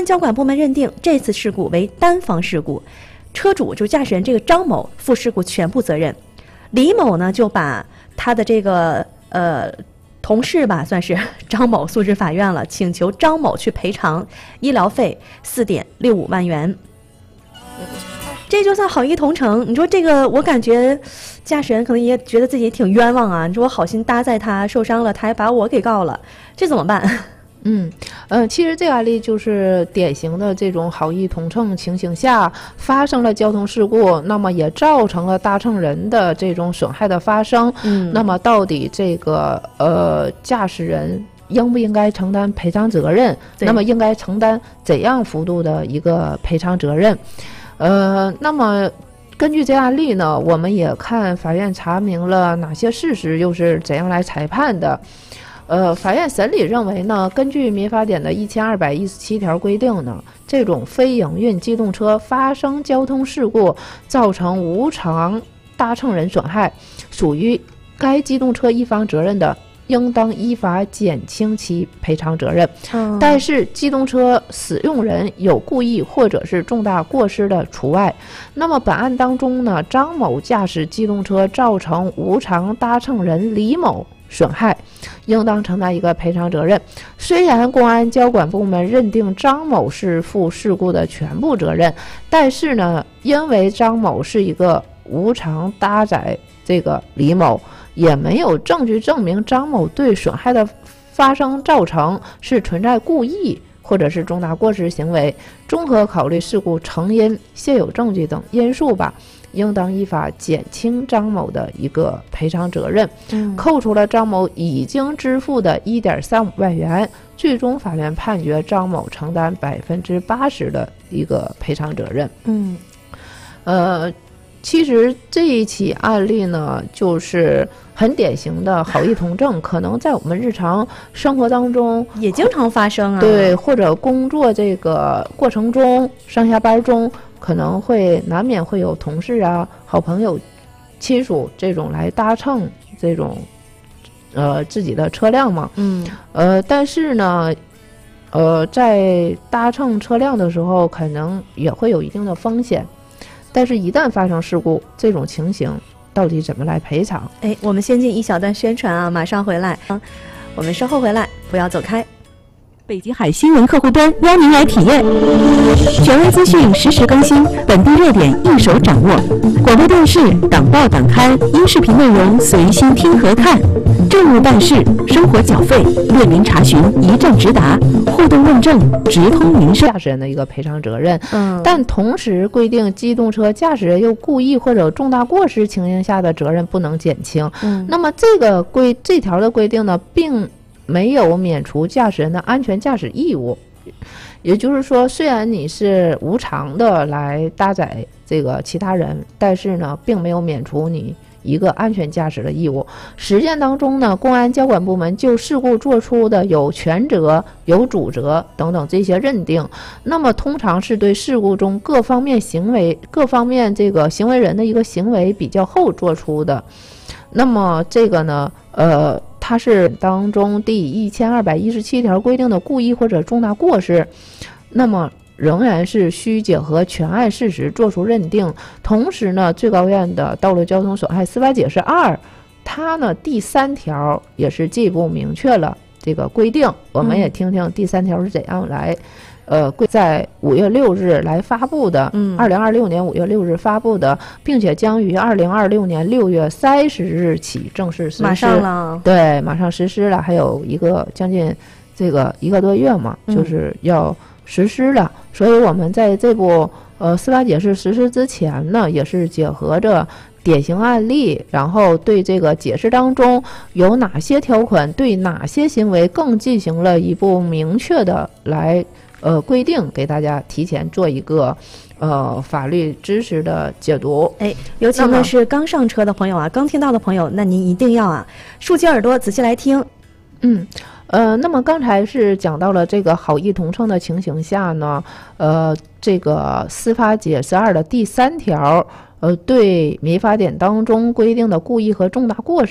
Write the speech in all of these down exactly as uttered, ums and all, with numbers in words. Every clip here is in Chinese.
安交管部门认定这次事故为单方事故，车主就驾驶人这个张某负事故全部责任，李某呢就把他的这个呃同事吧，算是张某诉至法院了，请求张某去赔偿医疗费四点六五万元。这就算好意同城，你说这个，我感觉驾驶人可能也觉得自己挺冤枉啊。你说我好心搭载他受伤了，他还把我给告了，这怎么办？ 嗯呃，其实这个案例就是典型的这种好意同乘情形下发生了交通事故，那么也造成了搭乘人的这种损害的发生。嗯，那么到底这个呃驾驶人应不应该承担赔偿责任？那么应该承担怎样幅度的一个赔偿责任？呃，那么根据这案例呢，我们也看法院查明了哪些事实，又是怎样来裁判的。呃，法院审理认为呢，根据民法典的一千二百一十七条规定呢，这种非营运机动车发生交通事故，造成无偿搭乘人损害，属于该机动车一方责任的，应当依法减轻其赔偿责任。嗯、但是机动车使用人有故意或者是重大过失的除外。那么本案当中呢，张某驾驶机动车造成无偿搭乘人李某损害，应当承担一个赔偿责任。虽然公安交管部门认定张某是负事故的全部责任，但是呢，因为张某是一个无偿搭载这个李某，也没有证据证明张某对损害的发生造成是存在故意或者是重大过失行为，综合考虑事故成因、现有证据等因素吧，应当依法减轻张某的一个赔偿责任，嗯、扣除了张某已经支付的一点三五万元，最终法院判决张某承担百分之八十的一个赔偿责任。嗯，呃。其实这一起案例呢，就是很典型的好意同乘，可能在我们日常生活当中也经常发生啊。 对，或者工作这个过程中、上下班中，可能会难免会有同事啊、好朋友、亲属这种来搭乘这种呃自己的车辆嘛。嗯。呃，但是呢，呃，在搭乘车辆的时候，可能也会有一定的风险。但是，一旦发生事故，这种情形到底怎么来赔偿？ 哎，我们先进一小段宣传啊，马上回来。我们稍后回来，不要走开。 北极海新闻客户端邀您来体验，权威资讯实时更新，本地热点一手掌握，广播电视党报党刊音视频内容随心听和看，政务办事、生活缴费、便民查询一站直达，互动问政直通民生。 驾驶人的一个赔偿责任，嗯，但同时规定机动车驾驶人又故意或者有重大过失情形下的责任不能减轻。嗯，那么这个规这条的规定呢，并没有免除驾驶人的安全驾驶义务，也就是说，虽然你是无偿的来搭载这个其他人，但是呢，并没有免除你一个安全驾驶的义务。实践当中呢，公安交管部门就事故做出的有全责、有主责等等这些认定，那么通常是对事故中各方面行为、各方面这个行为人的一个行为比较后做出的。那么这个呢，呃。它是当中第一千二百一十七条规定的故意或者重大过失，那么仍然是需结合全案事实作出认定。同时呢，最高院的道路交通损害司法解释二，它呢第三条也是进一步明确了这个规定。我们也听听第三条是怎样来。呃，在五月六日来发布的，嗯，二零二六年五月六日发布的，并且将于二零二六年六月三十日起正式实施。 马上了， 对，马上实施了，还有一个将近这个一个多月嘛，嗯、就是要实施了。所以我们在这部呃司法解释实施之前呢，也是结合着典型案例，然后对这个解释当中有哪些条款对哪些行为更进行了一步明确的来。呃，规定给大家提前做一个呃法律知识的解读。 哎，尤其呢是刚上车的朋友啊，刚听到的朋友，那您一定要啊竖起耳朵仔细来听。 嗯，呃，那么刚才是讲到了这个好意同乘的情形下呢，呃，这个司法解释二的第三条，呃，对民法典当中规定的故意和重大过失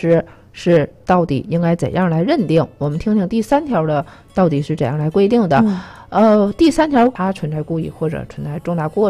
是到底应该怎样来认定。我们听听第三条的到底是怎样来规定的。 嗯呃，第三条它存在故意或者存在重大过